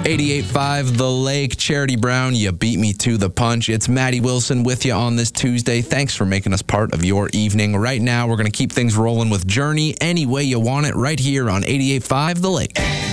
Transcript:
88.5 The Lake. Charity Brown, you beat me to the punch. It's Maddie Wilson with you on this Tuesday. Thanks for making us part of your evening. Right now, we're going to keep things rolling with Journey any way you want it right here on 88.5 The Lake.